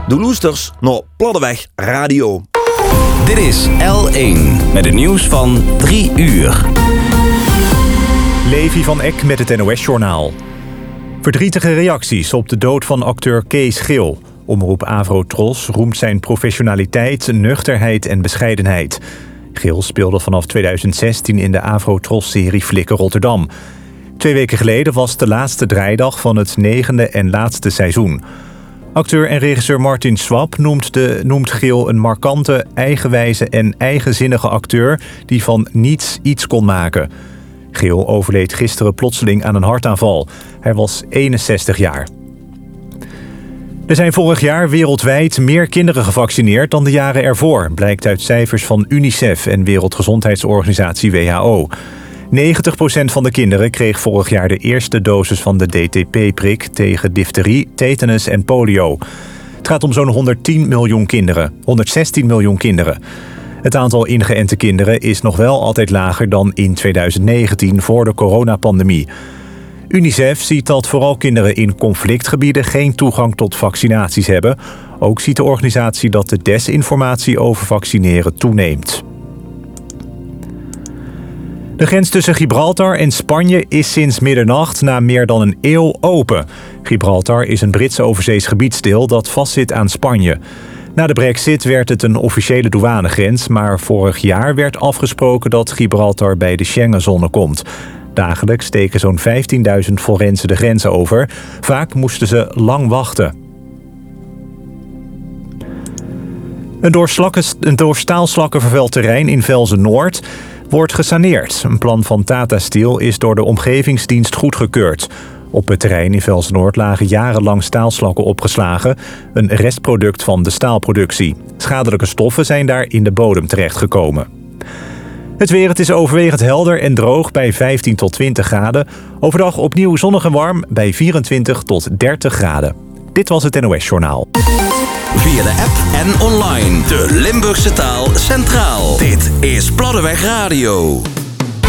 De loesters naar Platteweg Radio. Dit is L1 met het nieuws van 3 uur. Levi van Eck met het NOS-journaal. Verdrietige reacties op de dood van acteur Kees Geel. Omroep Avro-Tros roemt zijn professionaliteit, nuchterheid en bescheidenheid. Geel speelde vanaf 2016 in de Avro-Tros-serie Flikken Rotterdam. 2 weken geleden was de laatste draaidag van het 9e en laatste seizoen. Acteur en regisseur Martin Swap noemt Geel een markante, eigenwijze en eigenzinnige acteur die van niets iets kon maken. Geel overleed gisteren plotseling aan een hartaanval. Hij was 61 jaar. Er zijn vorig jaar wereldwijd meer kinderen gevaccineerd dan de jaren ervoor, blijkt uit cijfers van UNICEF en Wereldgezondheidsorganisatie WHO. 90% van de kinderen kreeg vorig jaar de eerste dosis van de DTP-prik tegen difterie, tetanus en polio. Het gaat om zo'n 116 miljoen kinderen. Het aantal ingeënte kinderen is nog wel altijd lager dan in 2019 voor de coronapandemie. UNICEF ziet dat vooral kinderen in conflictgebieden geen toegang tot vaccinaties hebben. Ook ziet de organisatie dat de desinformatie over vaccineren toeneemt. De grens tussen Gibraltar en Spanje is sinds middernacht na meer dan een eeuw open. Gibraltar is een Britse overzees gebiedsdeel dat vastzit aan Spanje. Na de brexit werd het een officiële douanegrens, maar vorig jaar werd afgesproken dat Gibraltar bij de Schengenzone komt. Dagelijks steken zo'n 15.000 forensen de grens over. Vaak moesten ze lang wachten. Een door staalslakken vervuild terrein in Velzen-Noord wordt gesaneerd. Een plan van Tata Steel is door de omgevingsdienst goedgekeurd. Op het terrein in Velzen-Noord lagen jarenlang staalslakken opgeslagen, een restproduct van de staalproductie. Schadelijke stoffen zijn daar in de bodem terechtgekomen. Het weer, het is overwegend helder en droog bij 15 tot 20 graden. Overdag opnieuw zonnig en warm bij 24 tot 30 graden. Dit was het NOS Journaal. Via de app en online. De Limburgse taal centraal. Dit is Platteweg Radio.